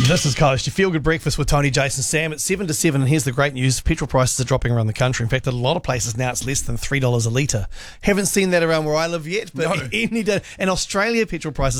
This is Coast, your feel-good breakfast with Tony, Jason, Sam at 7 to 7. And here's the great news. Petrol prices are dropping around the country. In fact, at a lot of places now it's less than $3 a litre. Haven't seen that around where I live yet, but any day. In Australia, petrol prices